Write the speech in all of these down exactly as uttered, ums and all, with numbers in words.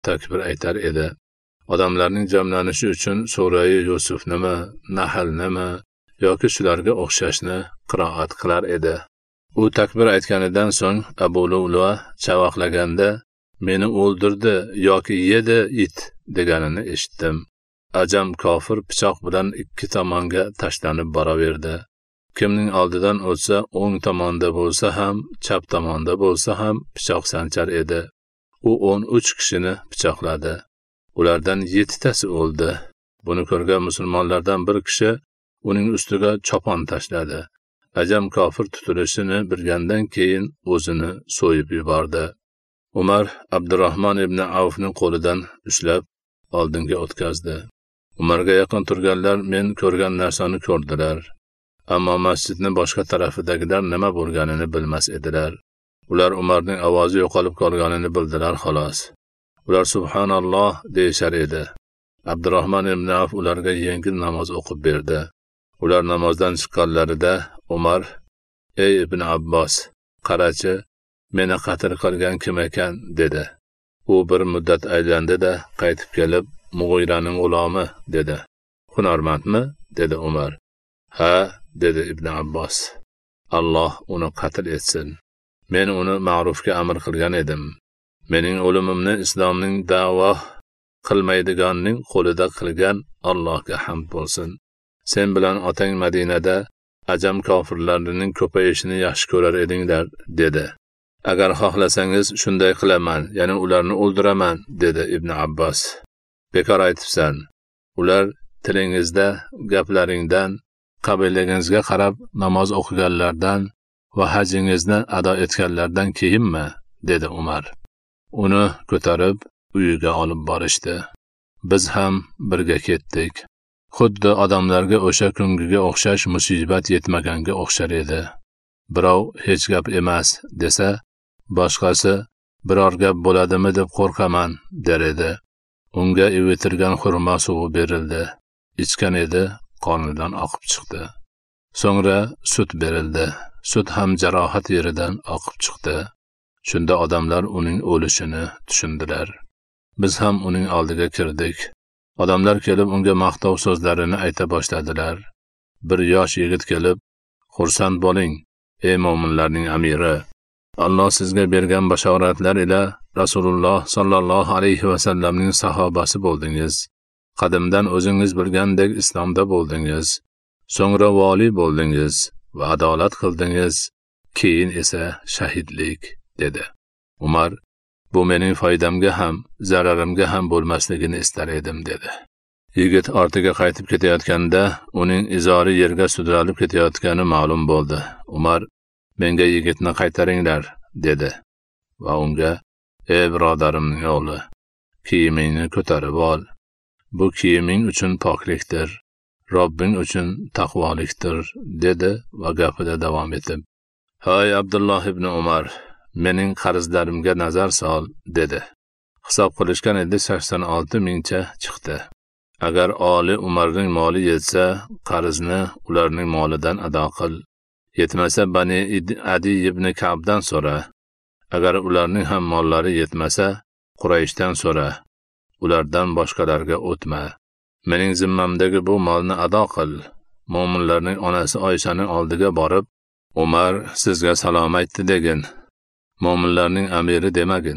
takbir aytar edi. Odamlarning jamlanishi uchun Sura-i Yusuf nima, Nahl nima yoki shularga o'xshashni qiroat qilar edi. U takbir aytganidan so'ng Abu Lu'lu'a chavaqlaganda meni o'ldirdi yoki yedi it deganini eshitdim. Ajam kofir pichoq bilan ikki tomonga tashlanib boraverdi. Kimning oldidan o'tsa, o'ng tomonda bo'lsa ham, chap tomonda bo'lsa ham pichoq sanchar edi. U o'n uch kishini pichoqladi. Ulardan yettitasi o'ldi. Buni ko'rgan musulmonlardan bir kishi uning ustiga chopon tashladi. Ajam kofir tutilishini bilgandan keyin o'zini so'yib yubordi. Umar Abdurrahmon ibn Avfning qo'lidan ushlab oldinga o'tkazdi. Umarga yaqin turganlar men ko'rgan narsani ko'rdilar. Ammo masjidning boshqa tarafidagilar nima bo'lganini bilmas edilar. Ular Umarning ovozi yo'qolib qolganini bildilar xolos. Ular subhanalloh deyishar edi. Abdurrahmon ibn Avf ularga yengil namoz o'qib berdi. Ular namozdan chiqqanlarida Umar: "Ey ibn Abbos, qarachi, meni qatl qilgan kim ekan?" dedi. U bir muddat aylandi-da, qaytib kelib, "Mug'iraning g'ulomi" dedi. "Hunarmandmi?" dedi Umar. "Ha", dedi ibn Abbos. "Alloh uni qatl etsin. Men uni ma'rufga amr qilgan edim. Mening o'limimni islomning da'vo qilmaydiganning qo'lida qilgan Allohga hamd bo'lsin. Sen bilan otang Madinada ajam kofirlarining ko'payishini yaxshi ko'rar edinglar", dedi. "Agar xohlasangiz shunday qilaman, ya'ni ularni o'ldiraman", dedi ibn Abbos. "Bekor aytibsan. Ular tilingizda gaplaringdan, qabilangizga qarab namoz o'qiganlardan va hajingizni ado etganlardan keyinmi?" dedi Umar. Uni ko'tarib uyiga olib borishdi. Biz ham birga ketdik. Xuddi odamlarga o'sha kungiga o'xshash musibat yetmaganga o'xshar edi. Birov hech gap emas desa, boshqasi biror gap bo'ladimi deb qo'rqaman der edi. Unga ivitirgan xurmo suvi berildi. Ichgan edi, qonidan oqib chiqdi. So'ngra sut berildi. Sut ham jarohat yeridan oqib chiqdi. Shunda odamlar uning o'lishini tushundilar. Biz ham uning oldiga kirdik. Odamlar kelib unga maqtov so'zlarini ayta boshladilar. Bir yosh yigit kelib: "Xursand bo'ling, ey mo'minlarning amiri. Alloh sizga bergan bashoratlar ila Rasululloh sallallohu alayhi va sallamning sahobasi bo'ldingiz. Qadimdan o'zingiz bilgandek islomda bo'ldingiz. So'ngra vali bo'ldingiz va adolat qildingiz. Keyin esa shahidlik", dedi. Umar: "Bu mening foydamga ham, zararimga ham bo'lmasligini istar edim", dedi. Yigit ortiga qaytib ketayotganda uning izori yerga sudralib ketayotgani ma'lum bo'ldi. Umar: "Menga yigitni qaytaringlar", dedi va unga: "Ey birodarimning o'g'li, kiyimingni ko'tarib ol. Bu kiyiming uchun poklikdir, Robbing uchun taqvolikdir", dedi va gapida davom etib: "Hay Abdulloh ibn Umar, mening qarzlarimga nazar sol", dedi. Hisob qilishgan edi sakson olti mingcha chiqdi. Agar oli Umarning moli yetsa, qarzni ularning molidan ado qil. Yetmasa Bani Adi ibn Ka'bdan so'ra. Agar ularning ham mollari yetmasa, Qurayshdan so'ra. Ulardan boshqalarga o'tma. Mening zimmamdagi bu molni ado qil. Mo'minlarning onasi Oyshaning oldiga borib, "Umar sizga salom aytdi" degin. Mo'minlarning amiri demagin.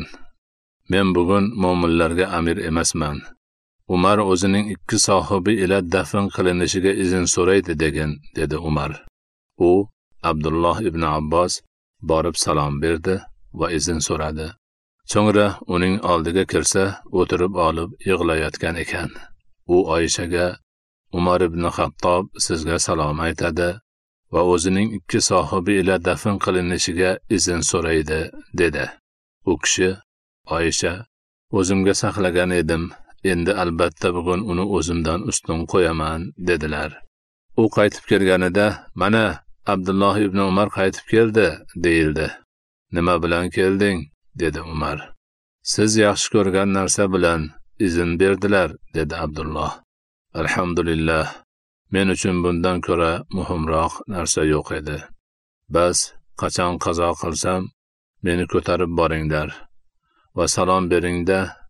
Men bugun mo'minlarga amir emasman. Umar o'zining ikki sohibi ila dafn qilinishiga izn so'raydi degin, dedi Umar. U Abdulloh ibn Abbos borib salom berdi va izn so'radi. So'ngra uning oldiga kirsa, o'tirib olib yig'layotgan ekan. U Oyshaga: "Umar ibn Xattob sizga salom aytadi va o'zining ikki sohibi ila dafn qilinishiga izn so'raydi", dedi. U kishi: "Oysha, o'zimga saqlagan edim. Endi albatta bugun uni o'zimdan ustun qo'yaman", dedilar. U qaytib kelganida: "Mana Abdulloh ibn Umar qaytib keldi", deyildi. "Nima bilan kelding?" dedi Umar. "Siz yaxshi ko'rgan narsa bilan izn berdilar", dedi Abdulloh. "Alhamdulillah. Men uchun bundan ko'ra muhimroq narsa yo'q edi. Bas, qachon qazo qilsam, meni ko'tarib boringlar va salom beringda